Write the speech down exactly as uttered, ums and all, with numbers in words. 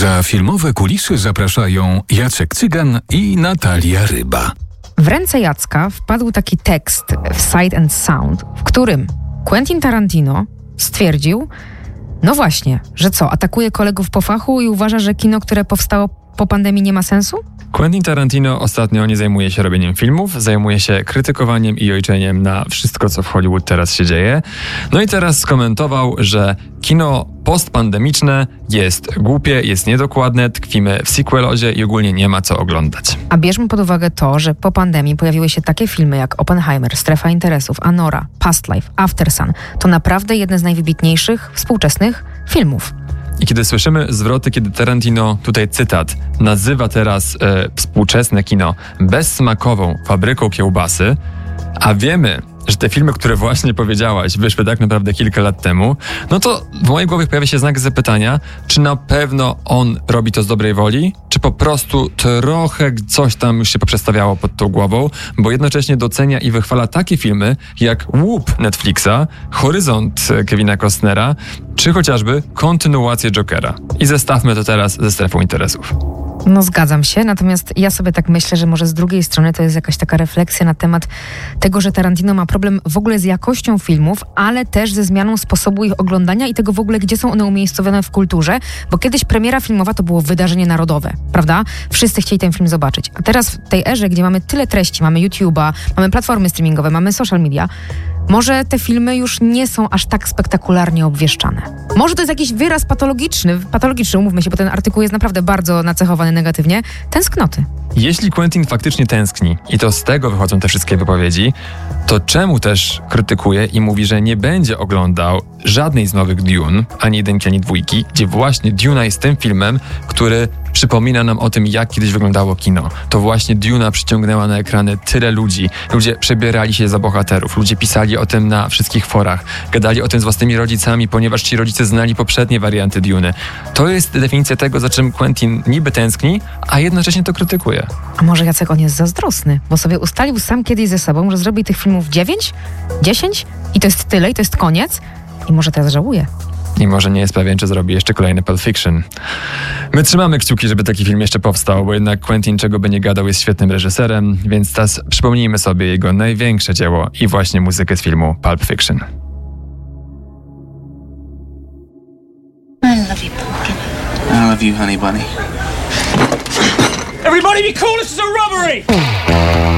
Za filmowe kulisy zapraszają Jacek Cygan i Natalia Ryba. W ręce Jacka wpadł taki tekst w Sight and Sound, w którym Quentin Tarantino stwierdził, no właśnie, że co, atakuje kolegów po fachu i uważa, że kino, które powstało po pandemii, nie ma sensu? Quentin Tarantino ostatnio nie zajmuje się robieniem filmów, zajmuje się krytykowaniem i ojczeniem na wszystko, co w Hollywood teraz się dzieje. No i teraz skomentował, że kino postpandemiczne jest głupie, jest niedokładne, tkwimy w sequelozie i ogólnie nie ma co oglądać. A bierzmy pod uwagę to, że po pandemii pojawiły się takie filmy jak Oppenheimer, Strefa Interesów, Anora, Past Life, After Sun. To naprawdę jedne z najwybitniejszych współczesnych filmów. I kiedy słyszymy zwroty, kiedy Tarantino, tutaj cytat, nazywa teraz e, współczesne kino bezsmakową fabryką kiełbasy, a wiemy, że te filmy, które właśnie powiedziałaś, wyszły tak naprawdę kilka lat temu, no to w mojej głowie pojawia się znak zapytania, czy na pewno on robi to z dobrej woli, czy po prostu trochę coś tam już się poprzestawiało pod tą głową, bo jednocześnie docenia i wychwala takie filmy jak Łup Netflixa, Horyzont Kevina Costnera, czy chociażby kontynuację Jokera. I zestawmy to teraz ze Strefą Interesów. No zgadzam się, natomiast ja sobie tak myślę, że może z drugiej strony to jest jakaś taka refleksja na temat tego, że Tarantino ma problem w ogóle z jakością filmów, ale też ze zmianą sposobu ich oglądania i tego w ogóle, gdzie są one umiejscowione w kulturze, bo kiedyś premiera filmowa to było wydarzenie narodowe, prawda? Wszyscy chcieli ten film zobaczyć. A teraz w tej erze, gdzie mamy tyle treści, mamy YouTube'a, mamy platformy streamingowe, mamy social media, może te filmy już nie są aż tak spektakularnie obwieszczane. Może to jest jakiś wyraz patologiczny, patologiczny, umówmy się, bo ten artykuł jest naprawdę bardzo nacechowany negatywnie, tęsknoty. Jeśli Quentin faktycznie tęskni i to z tego wychodzą te wszystkie wypowiedzi, to czemu też krytykuje i mówi, że nie będzie oglądał żadnej z nowych Dune, ani jedynki, ani dwójki, gdzie właśnie Duna jest tym filmem, który przypomina nam o tym, jak kiedyś wyglądało kino. To właśnie Duna przyciągnęła na ekrany tyle ludzi. Ludzie przebierali się za bohaterów. Ludzie pisali o tym na wszystkich forach. Gadali o tym z własnymi rodzicami, ponieważ ci rodzice znali poprzednie warianty Duny. To jest definicja tego, za czym Quentin niby tęskni, a jednocześnie to krytykuje. A może Jacek on jest zazdrosny, bo sobie ustalił sam kiedyś ze sobą, że zrobi tych filmów dziewięć, dziesięć i to jest tyle i to jest koniec i może teraz żałuje. I może nie jest pewien, czy zrobi jeszcze kolejny Pulp Fiction. My trzymamy kciuki, żeby taki film jeszcze powstał, bo jednak Quentin, czego by nie gadał, jest świetnym reżyserem, więc teraz przypomnijmy sobie jego największe dzieło i właśnie muzykę z filmu Pulp Fiction. I love you, Pumpkin. I love you, honey bunny. Everybody be cool, this is a robbery!